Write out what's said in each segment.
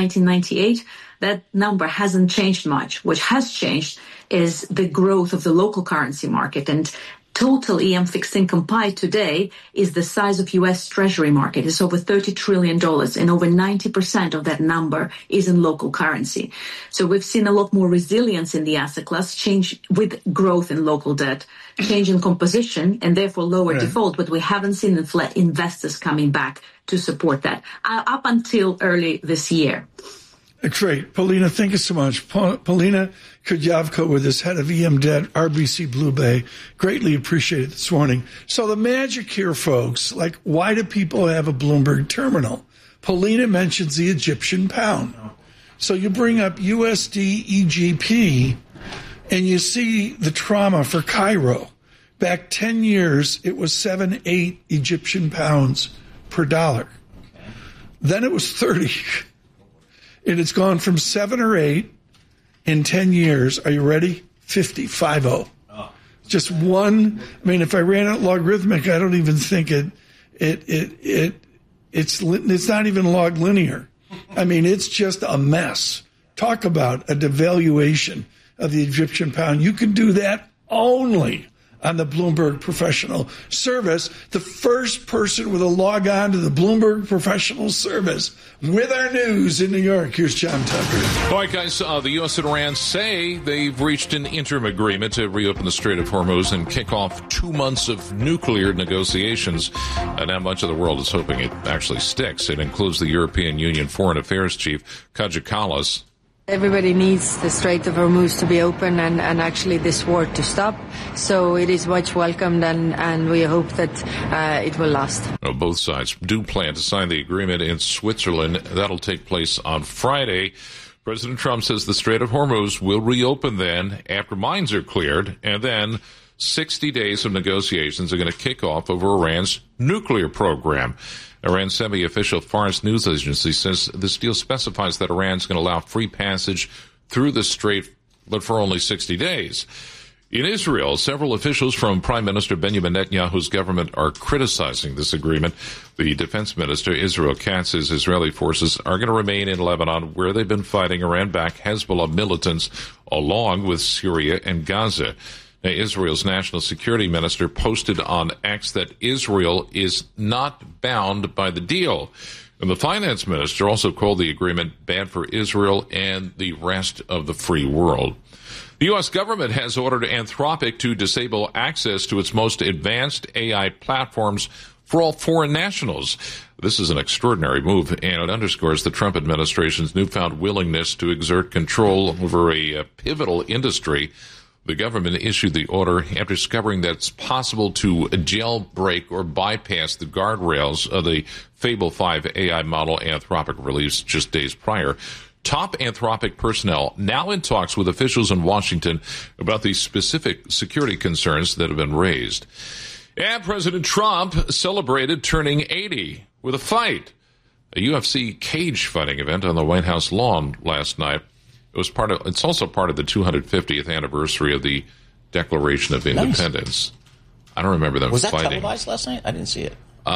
1998, that number hasn't changed much. What has changed is the growth of the local currency market. And total EM fixed income pie today is the size of U.S. Treasury market. It's over $30 trillion, and over 90% of that number is in local currency. So we've seen a lot more resilience in the asset class, change with growth in local debt, change in composition, and therefore lower default. But we haven't seen investors coming back to support that up until early this year. Great. Paulina, thank you so much. Paulina Kudryavko with us, head of EM Debt, RBC BlueBay. Greatly appreciated this morning. So the magic here, folks, like, why do people have a Bloomberg terminal? Paulina mentions the Egyptian pound. So you bring up USD EGP, and you see the trauma for Cairo. Back 10 years, it was 7-8 Egyptian pounds per dollar. Then it was 30. And it's gone from 7 or 8 in 10 years. Are you ready? 50. Just one. I mean, if I ran it logarithmic, I don't even think it's not even log linear. I mean, it's just a mess. Talk about a devaluation of the Egyptian pound. You can do that only on the Bloomberg Professional Service. The first person with a log on to the Bloomberg Professional Service with our news in New York. Here's John Tucker. All right, guys. The U.S. and Iran say they've reached an interim agreement to reopen the Strait of Hormuz and kick off 2 months of nuclear negotiations. Now much of the world is hoping it actually sticks. It includes the European Union Foreign Affairs Chief, Kaja Kallas. Everybody needs the Strait of Hormuz to be open and actually this war to stop. So it is much welcomed, and we hope that it will last. Both sides do plan to sign the agreement in Switzerland. That'll take place on Friday. President Trump says the Strait of Hormuz will reopen then after mines are cleared, and then 60 days of negotiations are going to kick off over Iran's nuclear program. Iran's semi-official Fars news agency says this deal specifies that Iran's going to allow free passage through the strait, but for only 60 days. In Israel, several officials from Prime Minister Benjamin Netanyahu's government are criticizing this agreement. The defense minister, Israel Katz, says Israeli forces are going to remain in Lebanon, where they've been fighting Iran-backed Hezbollah militants, along with Syria and Gaza. Now, Israel's national security minister posted on X that Israel is not bound by the deal. And the finance minister also called the agreement bad for Israel and the rest of the free world. The U.S. government has ordered Anthropic to disable access to its most advanced AI platforms for all foreign nationals. This is an extraordinary move, and it underscores the Trump administration's newfound willingness to exert control over a pivotal industry. The government issued the order after discovering that it's possible to jailbreak or bypass the guardrails of the Fable 5 AI model Anthropic released just days prior. Top Anthropic personnel now in talks with officials in Washington about the specific security concerns that have been raised. And President Trump celebrated turning 80 with a fight. A UFC cage fighting event on the White House lawn last night. It's also part of the 250th anniversary of the Declaration of Independence. Nice. I don't remember them fighting. Was that televised last night? I didn't see it.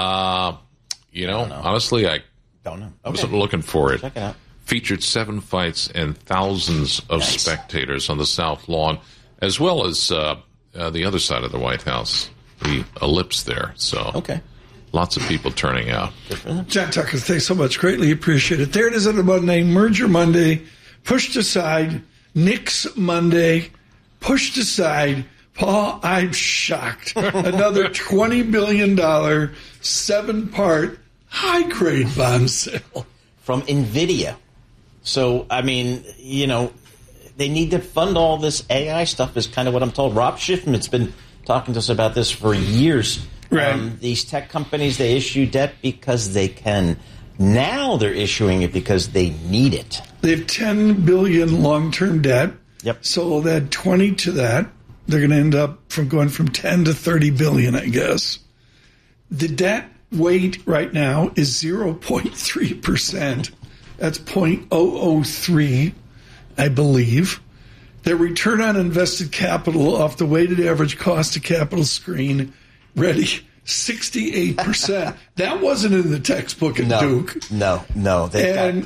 Honestly, I don't know. I wasn't looking for it. Check it out. Featured 7 fights and thousands of spectators on the South Lawn, as well as the other side of the White House, the ellipse there. So, lots of people turning out. John Tucker, thanks so much. Greatly appreciate it. There it is on a Monday, Merger Monday. Pushed aside, Nix Monday, pushed aside. Paul, I'm shocked. Another $20 billion, 7-part, high-grade bond sale. From NVIDIA. So, I mean, they need to fund all this AI stuff is kind of what I'm told. Rob Schiffman's been talking to us about this for years. Right. These tech companies, they issue debt because they can. Now they're issuing it because they need it. They have $10 billion long-term debt. Yep. So they'll add 20 to that. They're going to end up going from 10 to 30 billion, I guess. The debt weight right now is 0.3%. That's 0.003, I believe. Their return on invested capital off the weighted average cost of capital screen, ready, 68%. That wasn't in the textbook at Duke. No.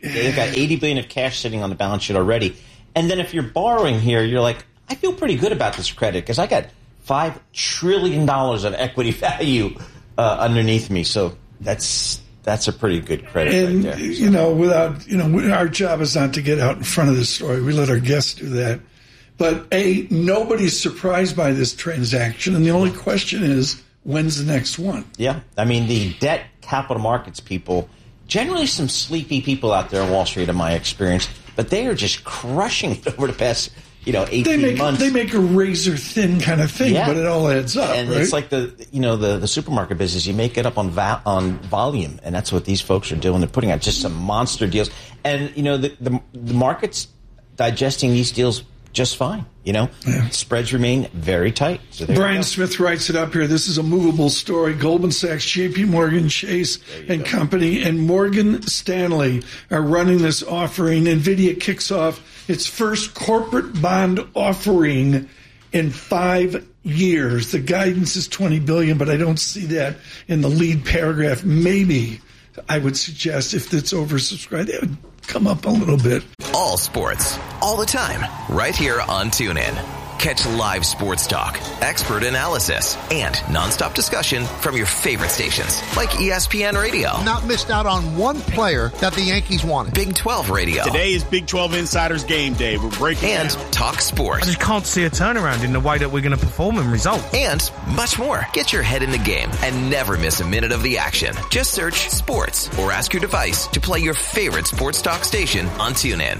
They've got $80 billion of cash sitting on the balance sheet already. And then if you're borrowing here, you're like, I feel pretty good about this credit because I got $5 trillion of equity value underneath me. So that's a pretty good credit and, right there. So. Our job is not to get out in front of this story. We let our guests do that. But nobody's surprised by this transaction. And the only question is, when's the next one? Yeah. I mean, the debt capital markets people, generally some sleepy people out there on Wall Street in my experience, but they are just crushing it over the past 18 months. They make a razor thin kind of thing, but it all adds up. And right? it's like the supermarket business. You make it up on volume, and that's what these folks are doing. They're putting out just some monster deals, and the market's digesting these deals just fine. Spreads remain very tight. So Brian Smith writes it up here. This is a movable story. Goldman Sachs, JP Morgan, Chase and Company, and Morgan Stanley are running this offering. NVIDIA kicks off its first corporate bond offering in 5 years. The guidance is $20 billion, but I don't see that in the lead paragraph. Maybe I would suggest if it's oversubscribed, it would come up a little bit. All sports, all the time, right here on TuneIn. Catch live sports talk, expert analysis, and nonstop discussion from your favorite stations like ESPN Radio. Not missed out on one player that the Yankees wanted. Big 12 Radio. Today is Big 12 Insiders Game Day. We're breaking and down. Talk Sports. I just can't see a turnaround in the way that we're going to perform and result. And much more. Get your head in the game and never miss a minute of the action. Just search sports or ask your device to play your favorite sports talk station on TuneIn.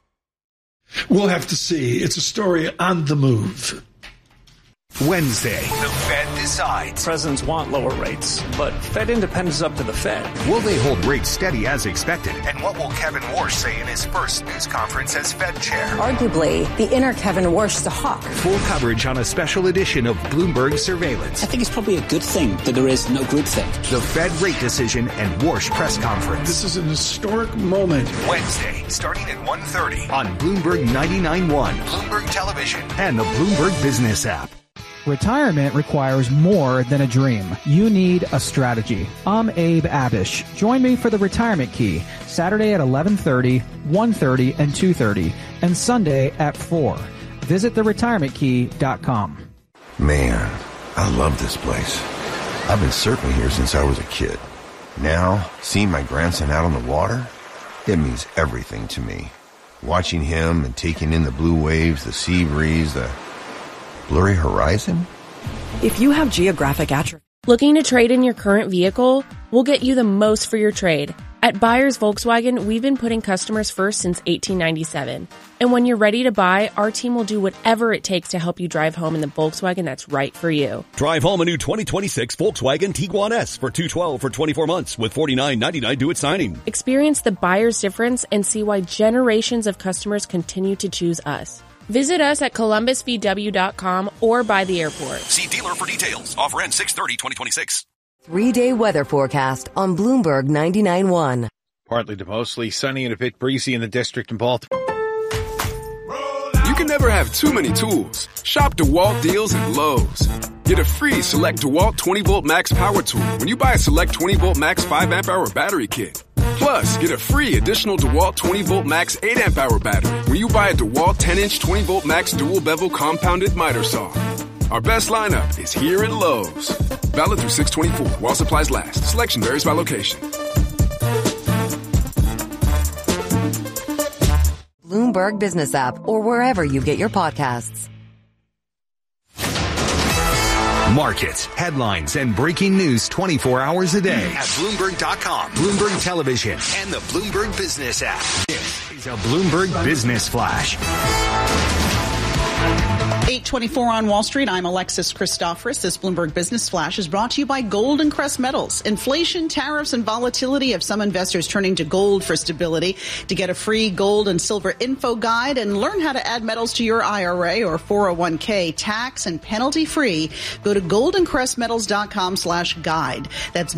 We'll have to see. It's a story on the move. Wednesday, the Fed decides. Presidents want lower rates, but Fed independence is up to the Fed. Will they hold rates steady as expected? And what will Kevin Warsh say in his first news conference as Fed chair? Arguably, the inner Kevin Warsh is a hawk. Full coverage on a special edition of Bloomberg Surveillance. I think it's probably a good thing that there is no groupthink. The Fed rate decision and Warsh press conference. This is an historic moment. Wednesday, starting at 1:30 on Bloomberg 99.1, Bloomberg Television, and the Bloomberg Business app. Retirement requires more than a dream. You need a strategy. I'm Abe Abish. Join me for the Retirement Key, Saturday at 11:30, 1:30, and 2:30, and Sunday at 4. Visit theretirementkey.com. Man, I love this place. I've been surfing here since I was a kid. Now, seeing my grandson out on the water, it means everything to me. Watching him and taking in the blue waves, the sea breeze, the blurry horizon? If you have geographic atrophy. Looking to trade in your current vehicle? We'll get you the most for your trade. At Buyers Volkswagen, we've been putting customers first since 1897. And when you're ready to buy, our team will do whatever it takes to help you drive home in the Volkswagen that's right for you. Drive home a new 2026 Volkswagen Tiguan S for $212 for 24 months with $49.99 due at signing. Experience the buyer's difference and see why generations of customers continue to choose us. Visit us at columbusvw.com or by the airport. See dealer for details. Offer ends 6/30/2026. 3-day weather forecast on Bloomberg 99.1. Partly to mostly sunny and a bit breezy in the district in Baltimore. You can never have too many tools. Shop DeWalt deals at Lowe's. Get a free Select DeWalt 20-volt max power tool when you buy a Select 20-volt max 5-amp-hour battery kit. Plus, get a free additional DeWalt 20-volt max 8-amp-hour battery when you buy a DeWalt 10-inch 20-volt max dual-bevel compounded miter saw. Our best lineup is here at Lowe's. Valid through 6/24 while supplies last. Selection varies by location. Bloomberg Business app or wherever you get your podcasts. Markets, headlines, and breaking news 24 hours a day at Bloomberg.com, Bloomberg Television, and the Bloomberg Business app. This is a Bloomberg Business Flash. 8:24 on Wall Street. I'm Alexis Christoforous. This Bloomberg Business Flash is brought to you by Golden Crest Metals. Inflation, tariffs, and volatility have some investors turning to gold for stability. To get a free gold and silver info guide and learn how to add metals to your IRA or 401k tax and penalty free, go to goldencrestmetals.com/guide. That's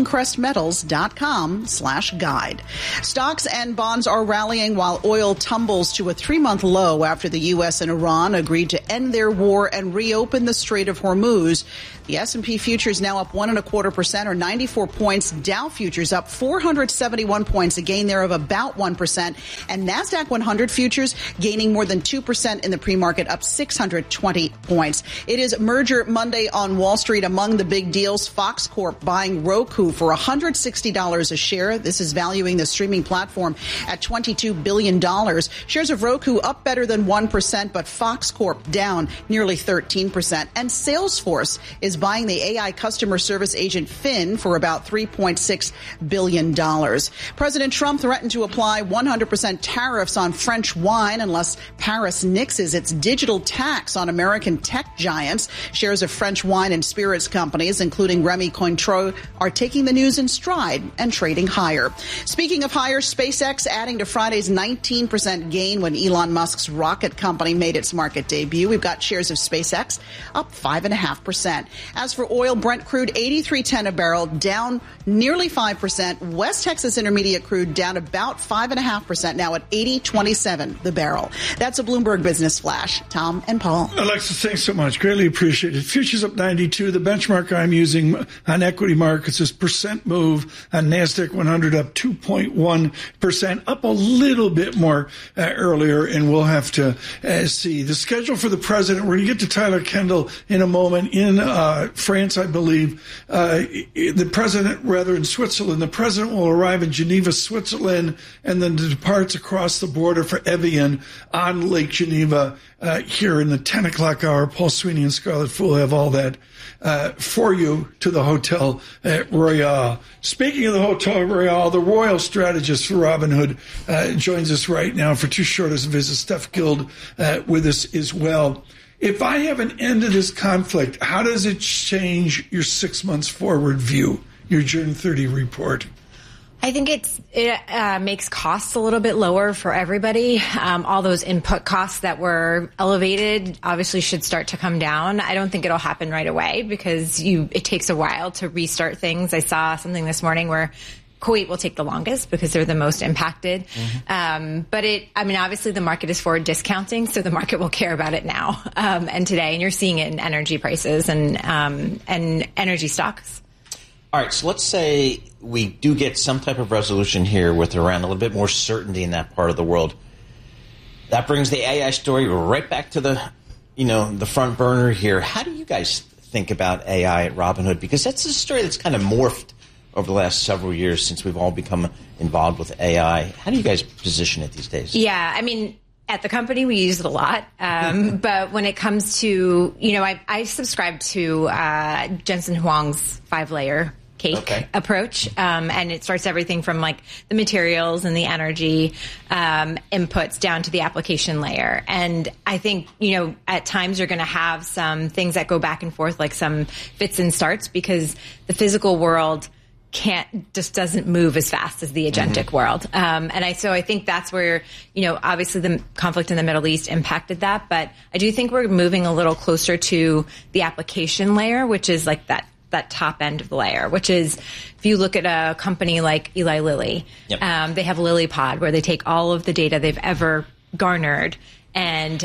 goldencrestmetals.com/guide. Stocks and bonds are rallying while oil tumbles to a 3-month low after the U.S. and Iran agreed to end their war and reopen the Strait of Hormuz. The S&P futures now up 1.25% or 94 points. Dow futures up 471 points, a gain there of about 1%. And NASDAQ 100 futures gaining more than 2% in the pre-market, up 620 points. It is Merger Monday on Wall Street. Among the big deals, Fox Corp buying Roku for $160 a share. This is valuing the streaming platform at $22 billion. Shares of Roku up better than 1%, but Fox Corp down nearly 13%. And Salesforce is buying the AI customer service agent Finn for about $3.6 billion. President Trump threatened to apply 100% tariffs on French wine unless Paris nixes its digital tax on American tech giants. Shares of French wine and spirits companies, including Remy Cointreau, are taking the news in stride and trading higher. Speaking of higher, SpaceX adding to Friday's 19% gain when Elon Musk's rocket company made its market debut. We've got shares of SpaceX up 5.5%. As for oil, Brent crude $83.10 a barrel, down nearly 5%. West Texas Intermediate crude down about 5.5%, now at $80.27 the barrel. That's a Bloomberg Business Flash. Tom and Paul. Alexis, thanks so much. Greatly appreciated. Futures up 92. The benchmark I'm using on equity markets is percent move on NASDAQ 100 up 2.1%, up a little bit more earlier, and we'll have to see. The schedule for the president, we're going to get to Tyler Kendall in a moment. In France, I believe, the president, rather in Switzerland, the president will arrive in Geneva, Switzerland, and then departs across the border for Evian on Lake Geneva here in the 10 o'clock hour. Paul Sweeney and Scarlett Fool have all that for you to the Hotel Royale. Speaking of the Hotel Royale, the royal strategist for Robinhood joins us right now for Too Short a Visit. Steph Guild with us as well. If I have an end to this conflict, how does it change your 6 months forward view, your June 30 report? I think it makes costs a little bit lower for everybody. All those input costs that were elevated obviously should start to come down. I don't think it'll happen right away because it takes a while to restart things. I saw something this morning where Kuwait will take the longest because they're the most impacted. Mm-hmm. But obviously the market is forward discounting, so the market will care about it now and today. And you're seeing it in energy prices and energy stocks. All right, so let's say we do get some type of resolution here with Iran, a little bit more certainty in that part of the world. That brings the AI story right back to the front burner here. How do you guys think about AI at Robinhood? Because that's a story that's kind of morphed over the last several years since we've all become involved with AI. How do you guys position it these days? Yeah, at the company, we use it a lot. But when it comes to, I subscribe to Jensen Huang's 5-layer cake approach. And it starts everything from the materials and the energy inputs down to the application layer. And I think, at times you're going to have some things that go back and forth, like some fits and starts, because the physical world doesn't move as fast as the agentic world. So I think that's where, obviously the conflict in the Middle East impacted that. But I do think we're moving a little closer to the application layer, which is that top end of the layer, which is, if you look at a company like Eli Lilly, they have LilyPod, where they take all of the data they've ever garnered and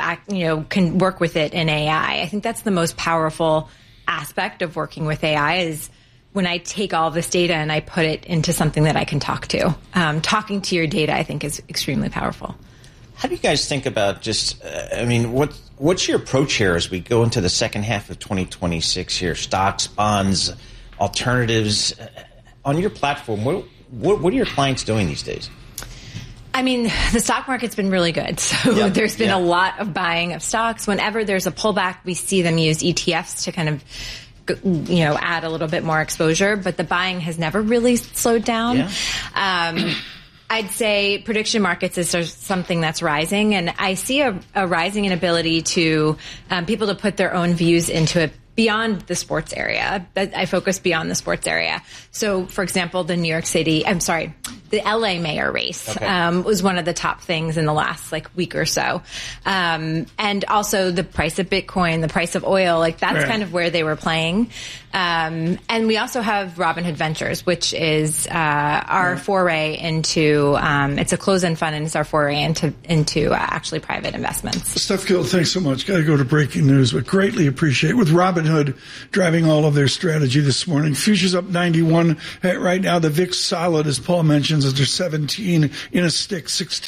can work with it in AI. I think that's the most powerful aspect of working with AI is when I take all this data and I put it into something that I can talk to. Talking to your data, I think, is extremely powerful. How do you guys think about what's your approach here as we go into the second half of 2026 here? Stocks, bonds, alternatives. On your platform, what are your clients doing these days? The stock market's been really good. So there's been a lot of buying of stocks. Whenever there's a pullback, we see them use ETFs to kind of add a little bit more exposure, but the buying has never really slowed down. Yeah. I'd say prediction markets is something that's rising, and I see a rising inability to people to put their own views into it beyond the sports area. I focus beyond the sports area. So, for example, the the LA mayor race was one of the top things in the last week or so. And also the price of Bitcoin, the price of oil, that's kind of where they were playing. And we also have Robinhood Ventures, which is our foray into, it's a closed-end fund, and it's our foray into actually private investments. Steph Gill, thanks so much. Got to go to breaking news, but greatly appreciate with Robinhood driving all of their strategy this morning. Futures up 91 right now. The VIX solid, as Paul mentions, is 17 in a stick,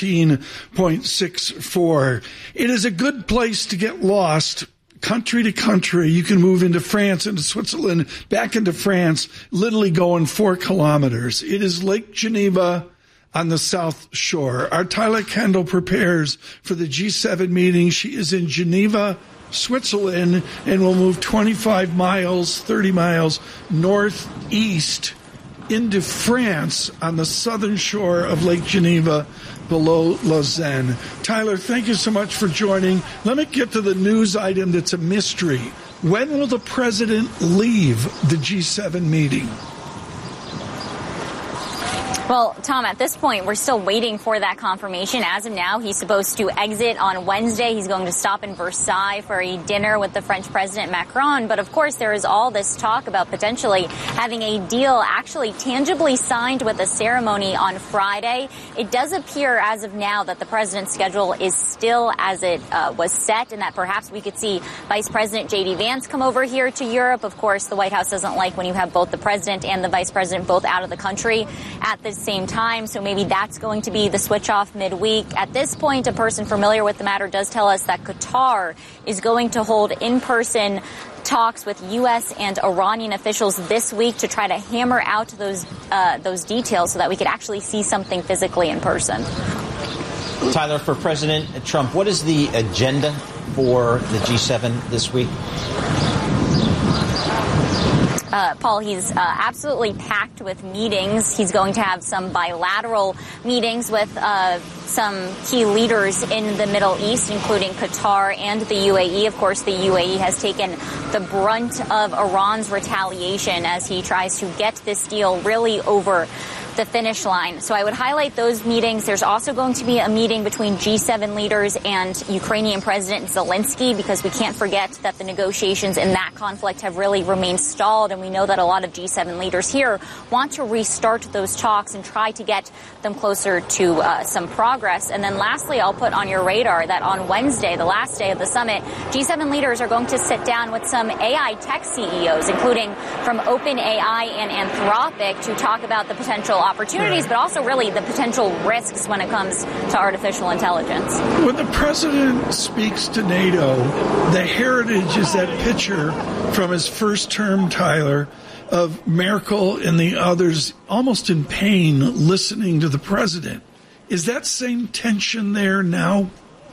16.64. It is a good place to get lost. Country to country, you can move into France, into Switzerland, back into France, literally going 4 kilometers. It is Lake Geneva on the South Shore. Our Tyler Kendall prepares for the G7 meeting. She is in Geneva, Switzerland, and will move 25 miles, 30 miles northeast into France on the southern shore of Lake Geneva below Lausanne. Tyler, thank you so much for joining. Let me get to the news item that's a mystery. When will the president leave the G7 meeting? Well, Tom, at this point, we're still waiting for that confirmation. As of now, he's supposed to exit on Wednesday. He's going to stop in Versailles for a dinner with the French President Macron. But of course, there is all this talk about potentially having a deal actually tangibly signed with a ceremony on Friday. It does appear as of now that the president's schedule is still as it was set, and that perhaps we could see Vice President J.D. Vance come over here to Europe. Of course, the White House doesn't like when you have both the president and the vice president both out of the country at the same time, so maybe that's going to be the switch off midweek. At this point, a person familiar with the matter does tell us that Qatar is going to hold in-person talks with U.S. and Iranian officials this week to try to hammer out those details so that we could actually see something physically in person. Tyler, for President Trump, what is the agenda for the G7 this week? Paul, he's absolutely packed with meetings. He's going to have some bilateral meetings with some key leaders in the Middle East, including Qatar and the UAE. Of course, the UAE has taken the brunt of Iran's retaliation as he tries to get this deal really over the finish line. So I would highlight those meetings. There's also going to be a meeting between G7 leaders and Ukrainian President Zelensky, because we can't forget that the negotiations in that conflict have really remained stalled. And we know that a lot of G7 leaders here want to restart those talks and try to get them closer to some progress. And then lastly, I'll put on your radar that on Wednesday, the last day of the summit, G7 leaders are going to sit down with some AI tech CEOs, including from OpenAI and Anthropic, to talk about the potential opportunities, but also really the potential risks when it comes to artificial intelligence. When the president speaks to NATO, the heritage is that picture from his first term, Tyler, of Merkel and the others almost in pain listening to the president. Is that same tension there now?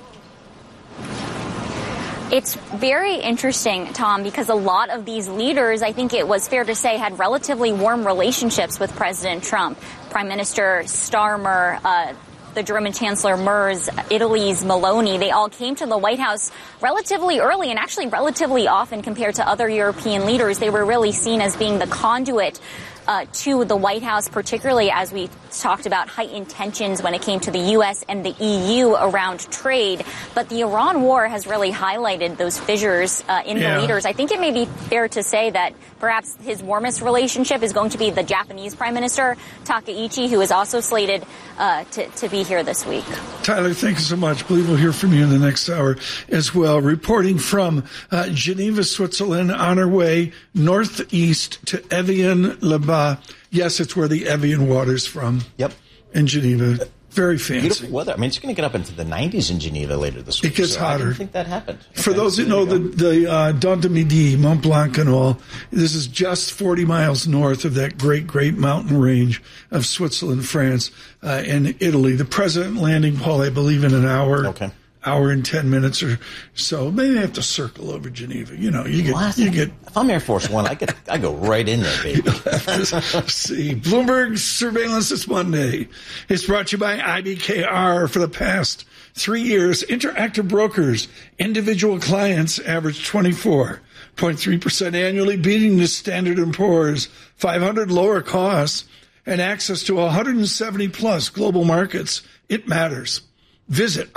It's very interesting, Tom, because a lot of these leaders, I think it was fair to say, had relatively warm relationships with President Trump. Prime Minister Starmer, the German Chancellor Merz, Italy's Meloni, they all came to the White House relatively early and actually relatively often compared to other European leaders. They were really seen as being the conduit to the White House, particularly as we talked about heightened tensions when it came to the U.S. and the EU around trade. But the Iran war has really highlighted those fissures in the leaders. I think it may be fair to say that perhaps his warmest relationship is going to be the Japanese Prime Minister, Takaichi, who is also slated to be here this week. Tyler, thank you so much. I believe we'll hear from you in the next hour as well. Reporting from Geneva, Switzerland, on our way northeast to Evian-le-Bac. Yes, it's where the Evian water's from. Yep. In Geneva. Very fancy. Beautiful weather. I mean, it's going to get up into the 90s in Geneva later this week. It gets hotter. I didn't think that happened. For those who know the Dent du Midi, Mont Blanc and all, this is just 40 miles north of that great, great mountain range of Switzerland, France, and Italy. The president landing, Paul, I believe, in an hour. Okay. Hour and 10 minutes or so. Maybe they have to circle over Geneva. You know, you get. If I'm Air Force One, I go right in there, baby. See, Bloomberg Surveillance this Monday is brought to you by IBKR. For the past 3 years, Interactive Brokers individual clients averaged 24.3% annually, beating the Standard & Poor's 500 lower costs and access to 170 plus global markets. It matters. Visit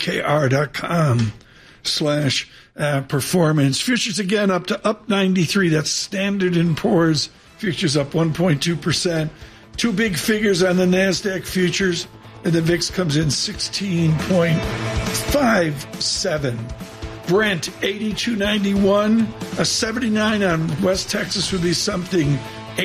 ibkr.com/performance. Futures again up 93. That's Standard & Poor's. Futures up 1.2%. Two big figures on the NASDAQ futures, and the VIX comes in 16.57. Brent, 82.91. A 79 on West Texas would be something.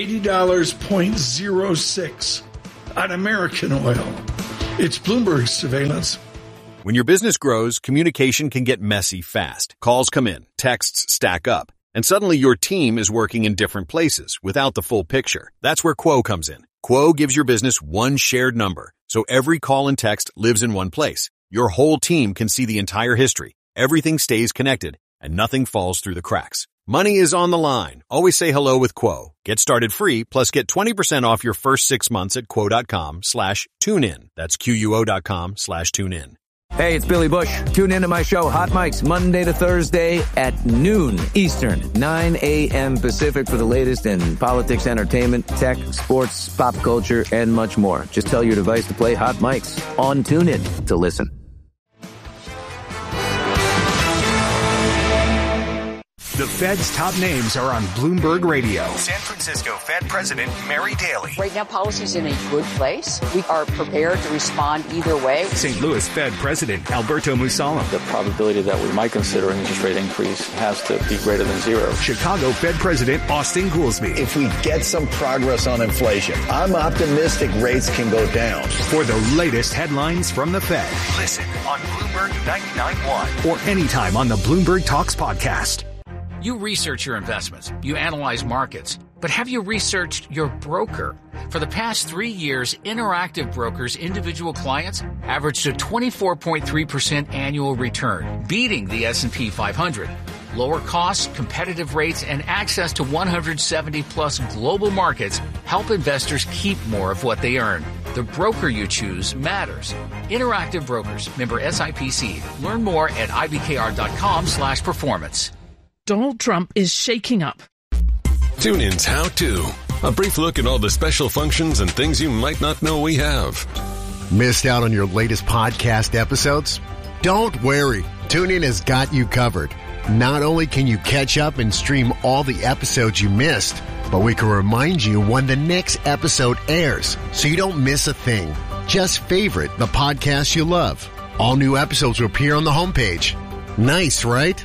$80.06 on American oil. It's Bloomberg Surveillance. When your business grows, communication can get messy fast. Calls come in, texts stack up, and suddenly your team is working in different places without the full picture. That's where Quo comes in. Quo gives your business one shared number, so every call and text lives in one place. Your whole team can see the entire history. Everything stays connected, and nothing falls through the cracks. Money is on the line. Always say hello with Quo. Get started free, plus get 20% off your first 6 months at quo.com/tunein. That's QUO.com/tunein. Hey, it's Billy Bush. Tune in to my show, Hot Mics, Monday to Thursday at noon Eastern, 9 a.m. Pacific for the latest in politics, entertainment, tech, sports, pop culture, and much more. Just tell your device to play Hot Mics on TuneIn to listen. The Fed's top names are on Bloomberg Radio. San Francisco Fed President Mary Daly. Right now, policy's in a good place. We are prepared to respond either way. St. Louis Fed President Alberto Musalem. The probability that we might consider an interest rate increase has to be greater than zero. Chicago Fed President Austin Goolsbee. If we get some progress on inflation, I'm optimistic rates can go down. For the latest headlines from the Fed, listen on Bloomberg 99.1 or anytime on the Bloomberg Talks podcast. You research your investments, you analyze markets, but have you researched your broker? For the past 3 years, Interactive Brokers' individual clients averaged a 24.3% annual return, beating the S&P 500. Lower costs, competitive rates, and access to 170-plus global markets help investors keep more of what they earn. The broker you choose matters. Interactive Brokers, member SIPC. Learn more at ibkr.com/performance. Donald Trump is shaking up. TuneIn's How To. A brief look at all the special functions and things you might not know we have. Missed out on your latest podcast episodes? Don't worry. TuneIn has got you covered. Not only can you catch up and stream all the episodes you missed, but we can remind you when the next episode airs so you don't miss a thing. Just favorite the podcast you love. All new episodes will appear on the homepage. Nice, right?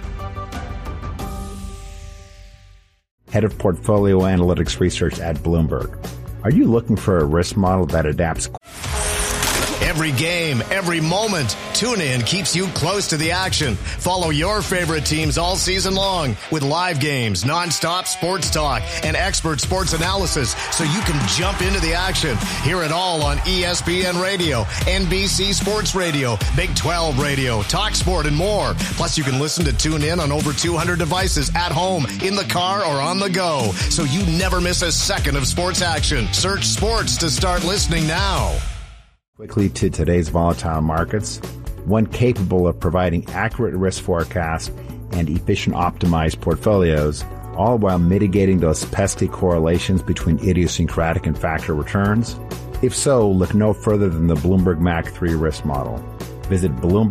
Head of Portfolio Analytics Research at Bloomberg. Are you looking for a risk model that adapts? Every game, every moment, TuneIn keeps you close to the action. Follow your favorite teams all season long with live games, nonstop sports talk, and expert sports analysis so you can jump into the action. Hear it all on ESPN Radio, NBC Sports Radio, Big 12 Radio, Talk Sport, and more. Plus, you can listen to TuneIn on over 200 devices at home, in the car, or on the go, so you never miss a second of sports action. Search sports to start listening now. Quickly to today's volatile markets, one capable of providing accurate risk forecasts and efficient optimized portfolios, all while mitigating those pesky correlations between idiosyncratic and factor returns? If so, look no further than the Bloomberg Mac 3 risk model. Visit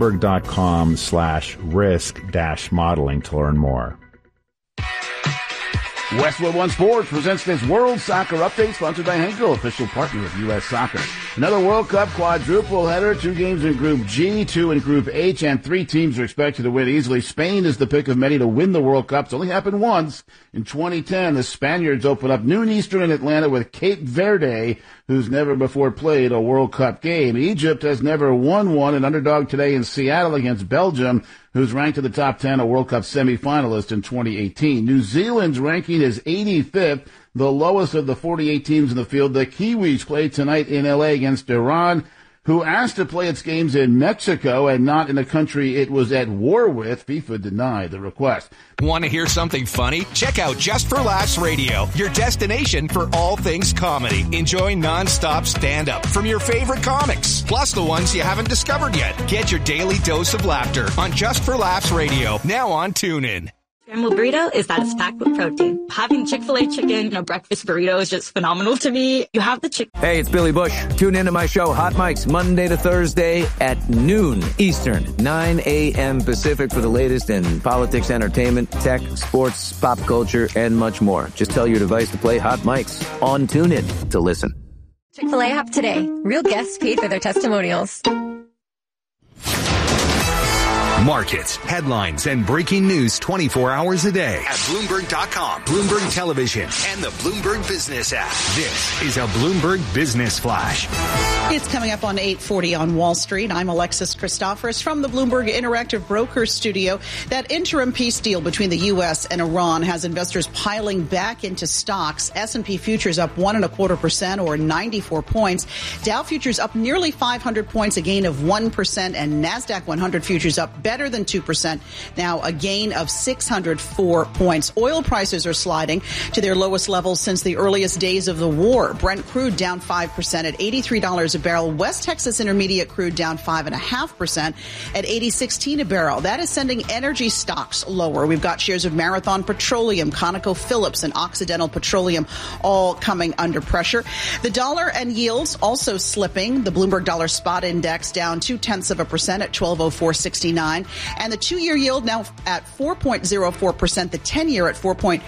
Bloomberg.com/risk-modeling to learn more. Westwood One Sports presents this World Soccer Update, sponsored by Henkel, official partner of U.S. Soccer. Another World Cup quadruple header, 2 games in Group G, 2 in Group H, and 3 teams are expected to win easily. Spain is the pick of many to win the World Cup. It's only happened once. In 2010, the Spaniards open up noon Eastern in Atlanta with Cape Verde, who's never before played a World Cup game. Egypt has never won one, an underdog today in Seattle against Belgium, who's ranked in the top 10, a World Cup semifinalist in 2018. New Zealand's ranking is 85th, the lowest of the 48 teams in the field. The Kiwis play tonight in L.A. against Iran, who asked to play its games in Mexico and not in a country it was at war with. FIFA denied the request. Want to hear something funny? Check out Just for Laughs Radio, your destination for all things comedy. Enjoy nonstop stand-up from your favorite comics, plus the ones you haven't discovered yet. Get your daily dose of laughter on Just for Laughs Radio, now on TuneIn. Scrambled burrito is that it's packed with protein. Having Chick-fil-A chicken, breakfast burrito is just phenomenal to me. You have the chicken. Hey, it's Billy Bush. Tune into my show, Hot Mics, Monday to Thursday at noon Eastern, 9 a.m. Pacific for the latest in politics, entertainment, tech, sports, pop culture, and much more. Just tell your device to play Hot Mics on TuneIn to listen. Chick-fil-A app today. Real guests paid for their testimonials. Markets, headlines, and breaking news 24 hours a day at Bloomberg.com, Bloomberg Television, and the Bloomberg Business app. This is a Bloomberg Business Flash. It's coming up on 8:40 on Wall Street. I'm Alexis Christoforous from the Bloomberg Interactive Brokers Studio. That interim peace deal between the U.S. and Iran has investors piling back into stocks. S&P futures up 1.25% or 94 points. Dow futures up nearly 500 points, a gain of 1%, and NASDAQ 100 futures up better than 2%, now a gain of 604 points. Oil prices are sliding to their lowest levels since the earliest days of the war. Brent crude down 5% at $83 a barrel. West Texas Intermediate crude down 5.5% at $80.16 a barrel. That is sending energy stocks lower. We've got shares of Marathon Petroleum, ConocoPhillips, and Occidental Petroleum all coming under pressure. The dollar and yields also slipping. The Bloomberg Dollar Spot Index down 0.2% at 1204.69. And the 2-year yield now at 4.04%, the 10-year at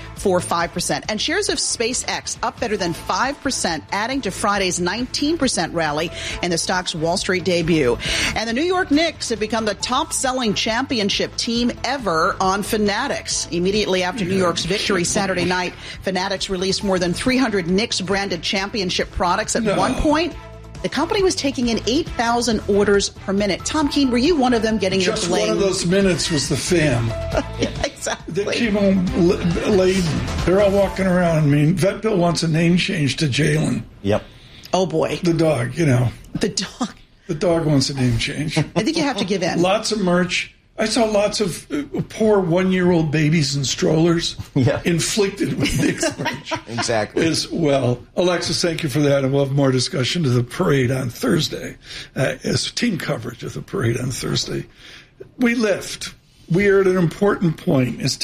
4.45%. And shares of SpaceX up better than 5%, adding to Friday's 19% rally in the stock's Wall Street debut. And the New York Knicks have become the top-selling championship team ever on Fanatics. Immediately after New York's victory Saturday night, Fanatics released more than 300 Knicks-branded championship products. At one point, the company was taking in 8,000 orders per minute. Tom Keene, were you one of them getting Just your bling? One of those minutes was the fam. Exactly. They came home laden. They're all walking around. I mean, Vet Bill wants a name change to Jalen. Yep. Oh, boy. The dog, The dog. The dog wants a name change. I think you have to give in. Lots of merch. I saw lots of poor 1-year-old babies in strollers inflicted with Knicks merch. Exactly. As well. Alexis, thank you for that. And we'll have more discussion of the parade on Thursday, as team coverage of the parade on Thursday. We lift. We are at an important point. As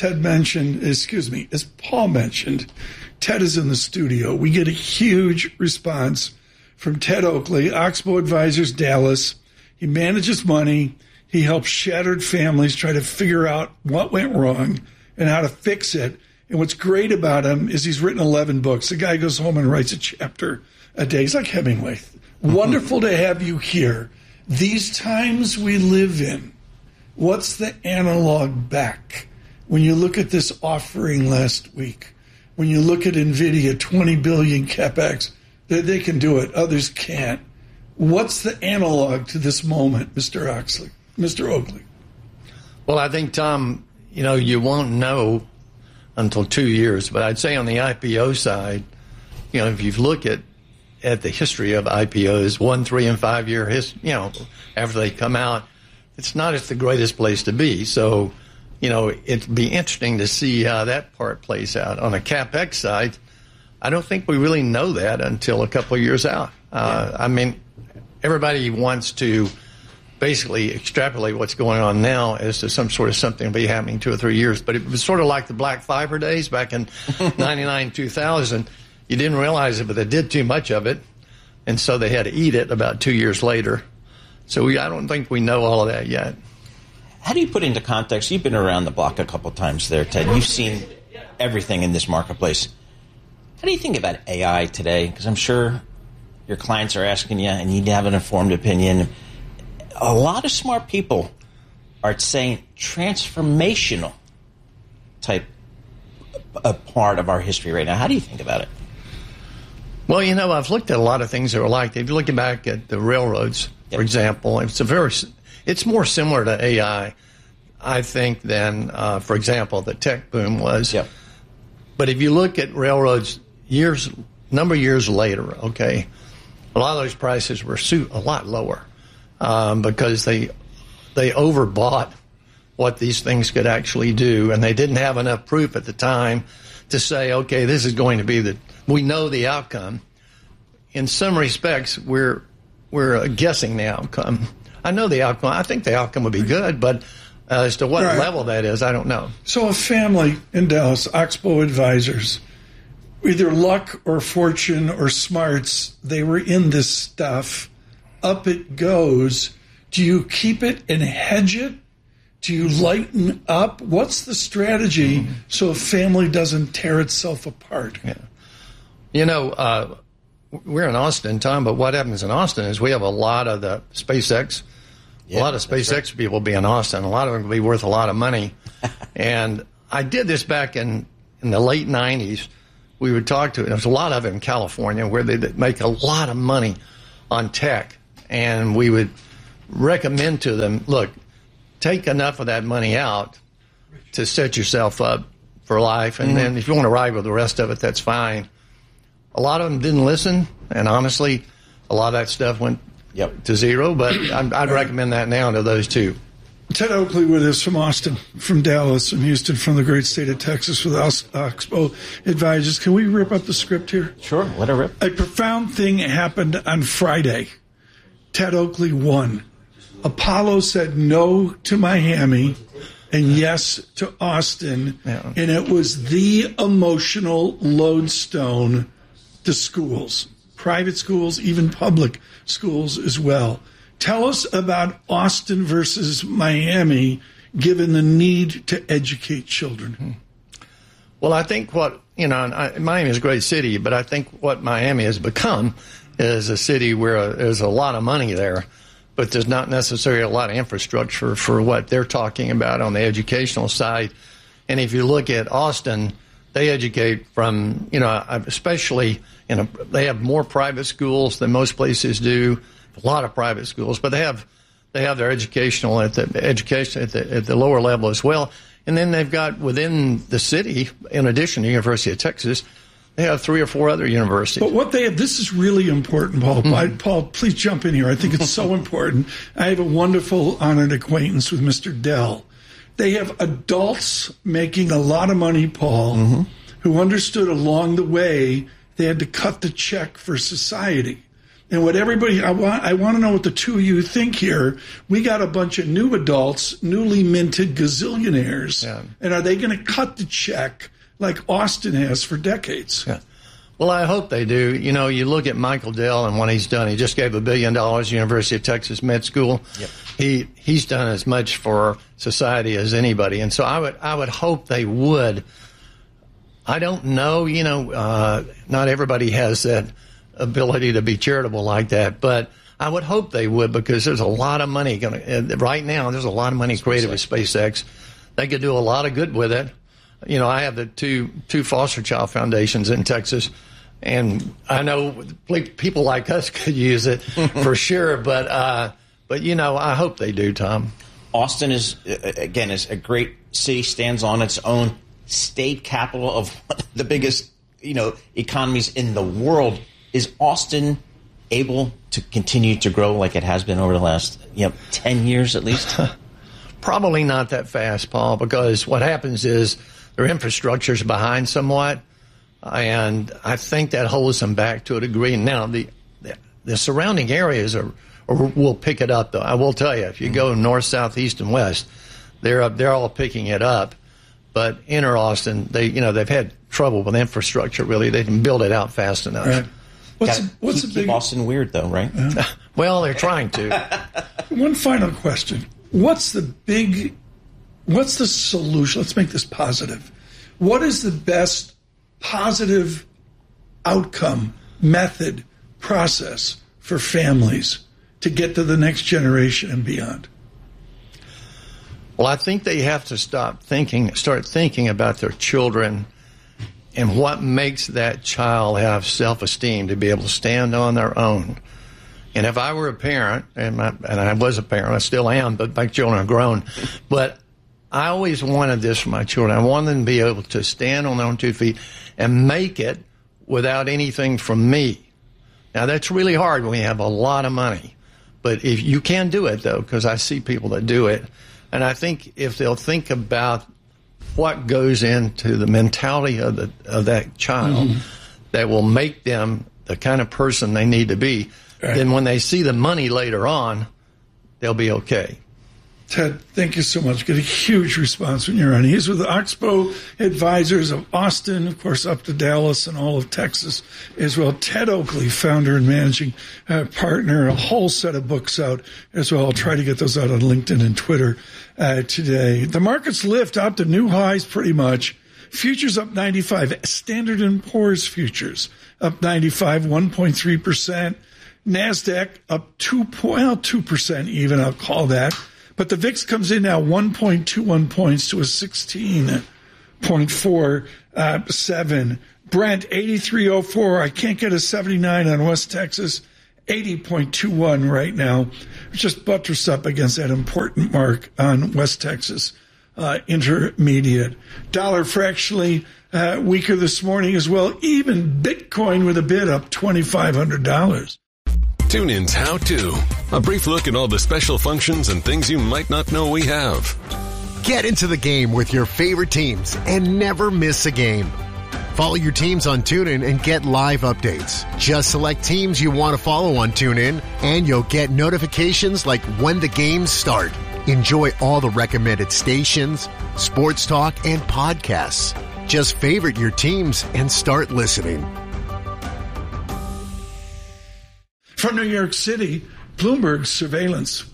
Paul mentioned, Ted is in the studio. We get a huge response from Ted Oakley, Oxbow Advisors, Dallas. He manages money. He helps shattered families try to figure out what went wrong and how to fix it. And what's great about him is he's written 11 books. The guy goes home and writes a chapter a day. He's like Hemingway. Wonderful to have you here. These times we live in, what's the analog back? When you look at this offering last week, when you look at NVIDIA, 20 billion CapEx, they can do it. Others can't. What's the analog to this moment, Mr. Oakley? Well, I think, Tom, you won't know until 2 years. But I'd say on the IPO side, if you look at the history of IPOs, 1, 3, and 5 year after they come out, it's not the greatest place to be. So, it'd be interesting to see how that part plays out. On a CapEx side, I don't think we really know that until a couple of years out. I mean, everybody wants to basically extrapolate what's going on now as to some sort of something will be happening 2 or 3 years. But it was sort of like the black fiber days back in 99, 2000. You didn't realize it, but they did too much of it. And so they had to eat it about 2 years later. So I don't think we know all of that yet. How do you put into context? You've been around the block a couple of times there, Ted. You've seen everything in this marketplace. How do you think about AI today? Because I'm sure your clients are asking you and you need to have an informed opinion. A lot of smart people are saying transformational type a part of our history right now. How do you think about it? Well, I've looked at a lot of things that are like that. If you're looking back at the railroads, for example, it's more similar to AI, I think, than, for example, the tech boom was. Yep. But if you look at railroads number of years later, okay, a lot of those prices were a lot lower because they overbought what these things could actually do, and they didn't have enough proof at the time to say, okay, this is going to be we know the outcome. In some respects, we're guessing the outcome. I know the outcome. I think the outcome would be good, but As to what level that is, I don't know. So a family in Dallas, Oxbow Advisors, either luck or fortune or smarts, they were in this stuff. Up it goes. Do you keep it and hedge it? Do you lighten up? What's the strategy so a family doesn't tear itself apart? Yeah. You know, we're in Austin, Tom, but what happens in Austin is we have a lot of the SpaceX. A lot of SpaceX people be in Austin. A lot of them will be worth a lot of money. And I did this back in the late 90s. We would talk to, there's a lot of it in California where they make a lot of money on tech. And we would recommend to them, look, take enough of that money out to set yourself up for life. And then if you want to ride with the rest of it, that's fine. A lot of them didn't listen. And honestly, a lot of that stuff went to zero, but I'd recommend that now to those two. Ted Oakley with us from Austin, from Dallas, and Houston, from the great state of Texas with Oxbow Advisors. Can we rip up the script here? Sure, let her rip. A profound thing happened on Friday. Ted Oakley won. Apollo said no to Miami and yes to Austin, and it was the emotional lodestone to schools. Private schools, even public schools as well. Tell us about Austin versus Miami, given the need to educate children. Well, I think Miami is a great city, but I think what Miami has become is a city where there's a lot of money there, but there's not necessarily a lot of infrastructure for what they're talking about on the educational side. And if you look at Austin, they educate from, especially they have more private schools than most places do, a lot of private schools, but they have their educational at the lower level as well. And then they've got within the city, in addition to the University of Texas, they have 3 or 4 other universities. But what they have, this is really important, Paul. Paul, please jump in here. I think it's so important. I have a wonderful, honored acquaintance with Mr. Dell. They have adults making a lot of money, Paul, who understood along the way they had to cut the check for society. And what everybody, I want to know what the two of you think here. We got a bunch of new adults, newly minted gazillionaires. Yeah. And are they going to cut the check like Austin has for decades? Yeah. Well, I hope they do. You look at Michael Dell and what he's done. He just gave $1 billion to University of Texas Med School. Yep. He's done as much for society as anybody. And so I would hope they would. I don't know, not everybody has that ability to be charitable like that, but I would hope they would, because there's a lot of money right now. There's a lot of money created with SpaceX. They could do a lot of good with it. I have the two foster child foundations in Texas, and I know people like us could use it for sure. But I hope they do, Tom. Austin is a great city, stands on its own, state capital of one of the biggest, economies in the world. Is Austin able to continue to grow like it has been over the last 10 years at least? Probably not that fast, Paul, because what happens is their infrastructure is behind somewhat, and I think that holds them back to a degree. Now, the surrounding areas will pick it up, though. I will tell you, if you go north, south, east, and west, they're all picking it up. But inner Austin, they've had trouble with infrastructure. Really, they didn't build it out fast enough. Right. What's keep Austin weird, though, right? Well, they're trying to. One final question: What's the solution? Let's make this positive. What is the best positive outcome, method, process for families to get to the next generation and beyond? Well, I think they have to start thinking about their children and what makes that child have self-esteem to be able to stand on their own. And if I were a parent, and I was a parent, I still am, but my children are grown, but I always wanted this for my children. I wanted them to be able to stand on their own 2 feet and make it without anything from me. Now, that's really hard when you have a lot of money. But if you can do it, though, because I see people that do it. And I think if they'll think about what goes into the mentality of that child that will make them the kind of person they need to be, then when they see the money later on, they'll be okay. Ted, thank you so much. Get a huge response when you're on. He's with the Oxbow Advisors of Austin, of course, up to Dallas and all of Texas as well. Ted Oakley, founder and managing partner, a whole set of books out as well. I'll try to get those out on LinkedIn and Twitter today. The markets lift out to new highs pretty much. Futures up 95. Standard & Poor's futures up 95, 1.3%. NASDAQ up 2% even, I'll call that. But the VIX comes in now 1.21 points to a 16.47. Brent, 83.04. I can't get a 79 on West Texas. 80.21 right now. Just buttress up against that important mark on West Texas intermediate. Dollar fractionally weaker this morning as well. Even Bitcoin with a bid up $2,500. TuneIn's How To. A brief look at all the special functions and things you might not know we have. Get into the game with your favorite teams and never miss a game. Follow your teams on TuneIn and get live updates. Just select teams you want to follow on TuneIn, and you'll get notifications like when the games start. Enjoy all the recommended stations, sports talk, and podcasts. Just favorite your teams and start listening. From New York City, Bloomberg Surveillance.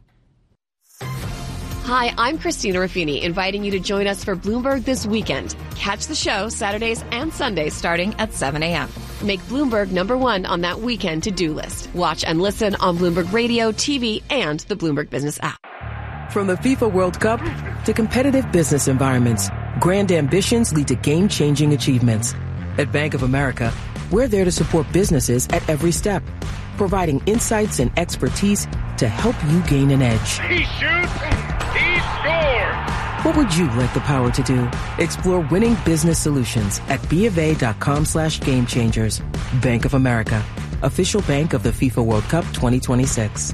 Hi, I'm Christina Ruffini, inviting you to join us for Bloomberg This Weekend. Catch the show Saturdays and Sundays starting at 7 a.m. Make Bloomberg #1 on that weekend to-do list. Watch and listen on Bloomberg Radio, TV, and the Bloomberg Business app. From the FIFA World Cup to competitive business environments, grand ambitions lead to game-changing achievements. At Bank of America, we're there to support businesses at every step, providing insights and expertise to help you gain an edge. He shoots, he scores! What would you like the power to do? Explore winning business solutions at BofA.com/gamechangers. Bank of America, official bank of the FIFA World Cup 2026.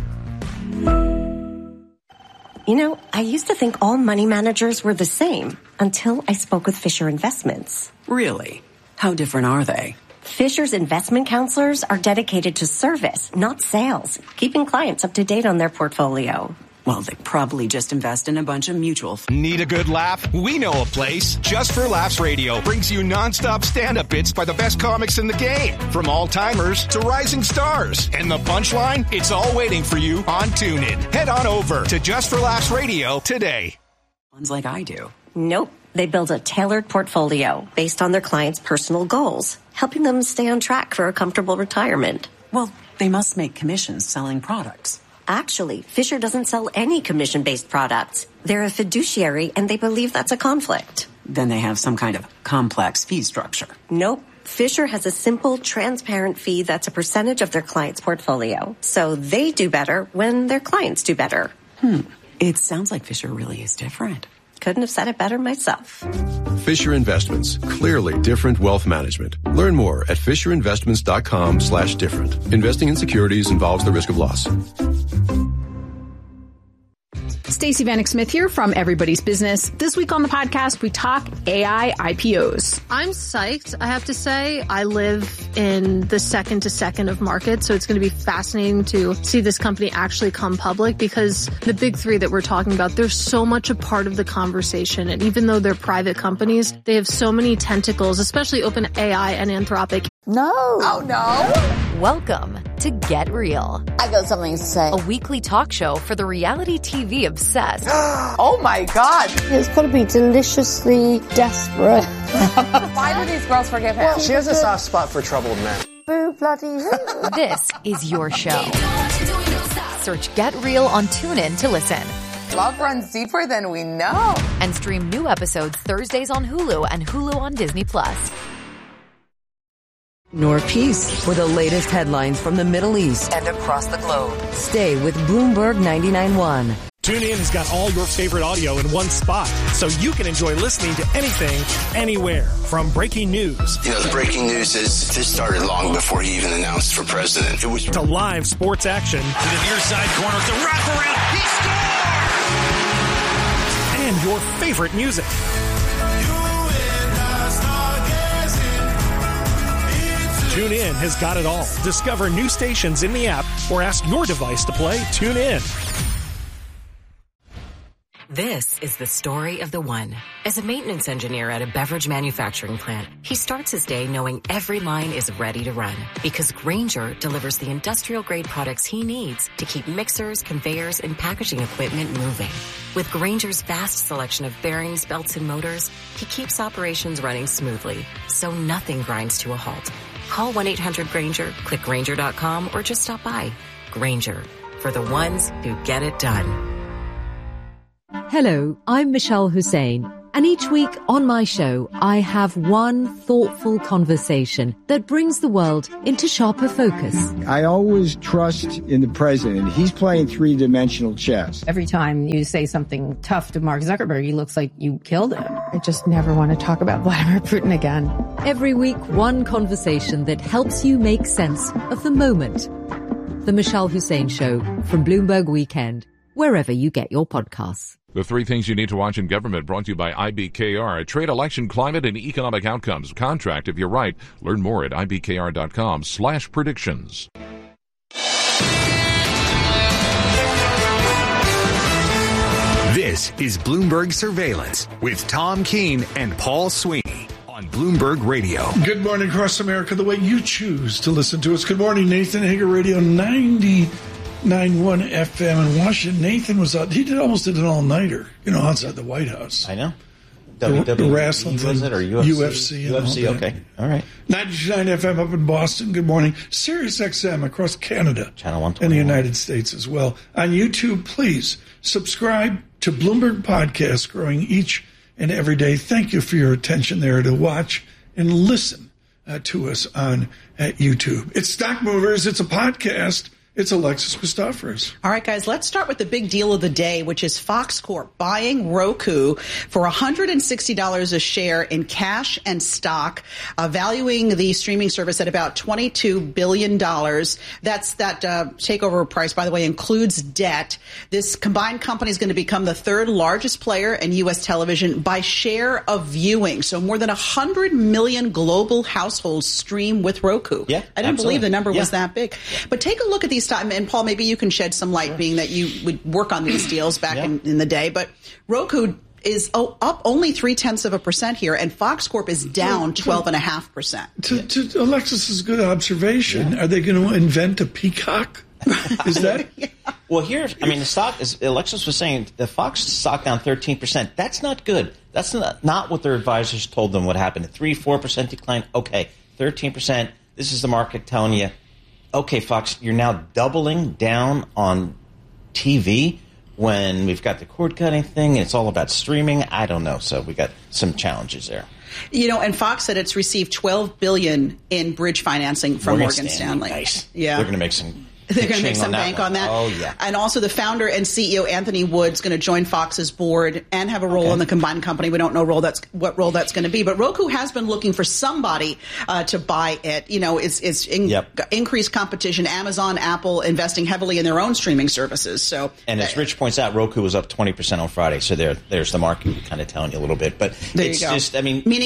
You know, I used to think all money managers were the same until I spoke with Fisher Investments. Really? How different are they? Fisher's investment counselors are dedicated to service, not sales, keeping clients up to date on their portfolio. Well, they probably just invest in a bunch of mutual funds. Need a good laugh? We know a place. Just for Laughs Radio brings you nonstop stand-up bits by the best comics in the game, from all-timers to rising stars. And the punchline? It's all waiting for you on TuneIn. Head on over to Just for Laughs Radio today. Ones like I do. Nope. They build a tailored portfolio based on their clients' personal goals, helping them stay on track for a comfortable retirement. Well, they must make commissions selling products. Actually, Fisher doesn't sell any commission-based products. They're a fiduciary, and they believe that's a conflict. Then they have some kind of complex fee structure. Nope. Fisher has a simple, transparent fee that's a percentage of their client's portfolio. So they do better when their clients do better. It sounds like Fisher really is different. Couldn't have said it better myself. Fisher Investments. Clearly different wealth management. Learn more at FisherInvestments.com/different. Investing in securities involves the risk of loss. Stacey Vanek Smith here from Everybody's Business. This week on the podcast, we talk AI IPOs. I'm psyched, I have to say. I live in the second to second of markets, so it's going to be fascinating to see this company actually come public, because the big three that we're talking about, they're so much a part of the conversation. And even though they're private companies, they have so many tentacles, especially OpenAI and Anthropic. No. Oh, no. Welcome to Get Real. I got something to say. A weekly talk show for the reality TV obsessed. Oh, my God. It's got to be deliciously desperate. Why do these girls forgive him? Well, she has a soft spot for troubled men. Boo, bloody hoo. This is your show. Search Get Real on TuneIn to listen. Love runs deeper than we know. And stream new episodes Thursdays on Hulu and Hulu on Disney+. Nor peace for the latest headlines from the Middle East and across the globe. Stay with Bloomberg 99.1. TuneIn has got all your favorite audio in one spot, so you can enjoy listening to anything, anywhere. From breaking news. You know, the breaking news is this started long before he even announced for president. It was to live sports action. To the near side corner, the wraparound, he scores! And your favorite music. TuneIn has got it all. Discover new stations in the app or ask your device to play TuneIn. This is the story of the one. As a maintenance engineer at a beverage manufacturing plant, he starts his day knowing every line is ready to run because Grainger delivers the industrial-grade products he needs to keep mixers, conveyors, and packaging equipment moving. With Grainger's vast selection of bearings, belts, and motors, he keeps operations running smoothly, so nothing grinds to a halt. Call 1-800-GRAINGER, click Grainger.com, or just stop by. Grainger, for the ones who get it done. Hello, I'm Michelle Hussein, and each week on my show, I have one thoughtful conversation that brings the world into sharper focus. I always trust in the president. He's playing three-dimensional chess. Every time you say something tough to Mark Zuckerberg, he looks like you killed him. I just never want to talk about Vladimir Putin again. Every week, one conversation that helps you make sense of the moment. The Michelle Hussein Show from Bloomberg Weekend, wherever you get your podcasts. The three things you need to watch in government brought to you by IBKR. Trade, election, climate, and economic outcomes. Contract if you're right. Learn more at ibkr.com/predictions. This is Bloomberg Surveillance with Tom Keene and Paul Sweeney on Bloomberg Radio. Good morning across America, the way you choose to listen to us. Good morning, Nathan Hager, Radio 90.91 FM in Washington. Nathan was out. He almost did an all-nighter, outside the White House. I know. The wrestling was it, or UFC? UFC, okay. All right. 99 FM up in Boston. Good morning. Sirius XM across Canada. Channel 121. And the United States as well. On YouTube, please subscribe to Bloomberg Podcast, growing each and every day. Thank you for your attention there to watch and listen to us at YouTube. It's Stock Movers. It's a podcast. It's Alexis Christoforous. All right, guys, let's start with the big deal of the day, which is Fox Corp buying Roku for $160 a share in cash and stock, valuing the streaming service at about $22 billion. That takeover price, by the way, includes debt. This combined company is going to become the third largest player in U.S. television by share of viewing. So more than 100 million global households stream with Roku. Yeah, I didn't believe the number was that big. But take a look at these time, and Paul, maybe you can shed some light, being that you would work on these deals back in the day. But Roku is up only 0.3% here, and Fox Corp is down 12.5%. To Alexis's good observation, are they going to invent a peacock? Is that? Well, the stock, as Alexis was saying, the Fox stock down 13%. That's not good. That's not what their advisors told them would happen. A 3-4% decline. Okay, 13%. This is the market telling you, okay, Fox, you're now doubling down on TV when we've got the cord-cutting thing and it's all about streaming. I don't know. So we got some challenges there. And Fox said it's received $12 billion in bridge financing from Morgan Stanley. Nice. Yeah. They're going to make some... They're going to make some bank on that. Oh, yeah. And also the founder and CEO, Anthony Wood's going to join Fox's board and have a role in the combined company. We don't know what role that's going to be. But Roku has been looking for somebody to buy it. It's increased competition. Amazon, Apple investing heavily in their own streaming services. And as Rich points out, Roku was up 20% on Friday. So there's the market kind of telling you a little bit. But it's just, meaning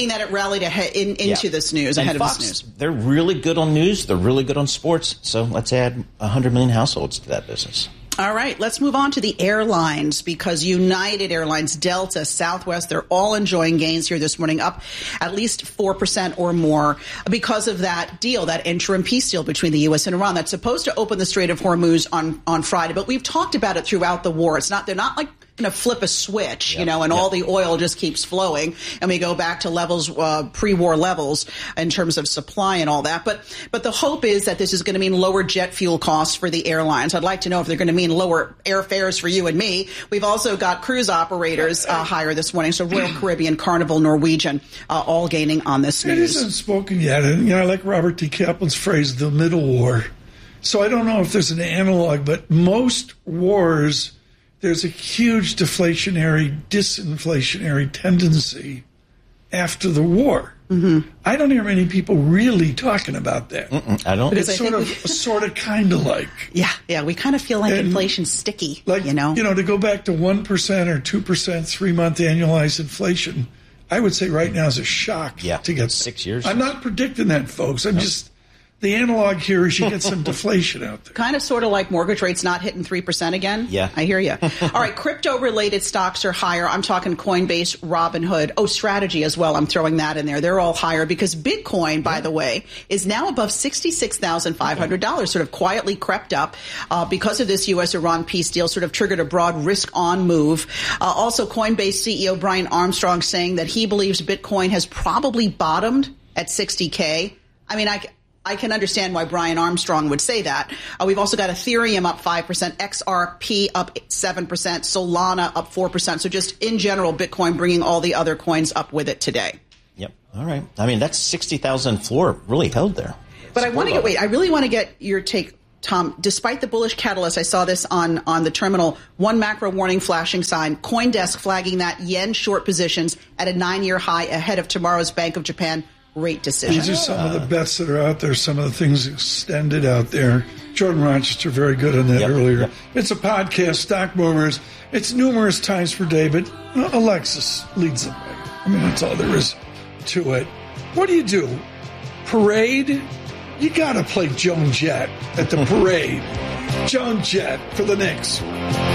They're really good on news. They're really good on sports. So let's add 100 million households to that business. All right, let's move on to the airlines, because United Airlines, Delta, Southwest, they're all enjoying gains here this morning, up at least 4% or more because of that deal, that interim peace deal between the U.S. and Iran that's supposed to open the Strait of Hormuz on Friday. But we've talked about it throughout the war. They're not like going to flip a switch, and all the oil just keeps flowing, and we go back to levels, pre-war levels in terms of supply and all that. But the hope is that this is going to mean lower jet fuel costs for the airlines. I'd like to know if they're going to mean lower airfares for you and me. We've also got cruise operators higher this morning, so Royal Caribbean, Carnival, Norwegian, all gaining on this news. It isn't spoken yet, and I like Robert T. Kaplan's phrase, the middle war. So I don't know if there's an analog, but most wars, there's a huge deflationary, disinflationary tendency after the war. Mm-hmm. I don't hear many people really talking about that. I don't. It's sort of kind of like. Yeah, we kind of feel like inflation's sticky, to go back to 1% or 2%, 3-month annualized inflation, I would say right now is a shock to get 6 years. I'm not predicting that, folks. I'm just the analog here is you get some deflation out there. Kind of sort of like mortgage rates not hitting 3% again. Yeah. I hear you. All right, crypto-related stocks are higher. I'm talking Coinbase, Robinhood. Oh, Strategy as well. I'm throwing that in there. They're all higher because Bitcoin, by the way, is now above $66,500, sort of quietly crept up because of this U.S.-Iran peace deal, sort of triggered a broad risk-on move. Also, Coinbase CEO Brian Armstrong saying that he believes Bitcoin has probably bottomed at 60K. I mean, I can understand why Brian Armstrong would say that. We've also got Ethereum up 5%, XRP up 7%, Solana up 4%. So just in general, Bitcoin bringing all the other coins up with it today. Yep. All right. I mean, that's 60,000 floor really held there. But I really want to get your take, Tom. Despite the bullish catalyst, I saw this on the terminal, one macro warning flashing sign, CoinDesk flagging that yen short positions at a 9-year high ahead of tomorrow's Bank of Japan rate decision. These are some of the bets that are out there, some of the things extended out there. Jordan Rochester, very good on that earlier. Yep. It's a podcast, Stock Movers. It's numerous times per day, but Alexis leads the way. I mean, that's all there is to it. What do? Parade? You got to play Joan Jett at the parade. Joan Jett for the Knicks.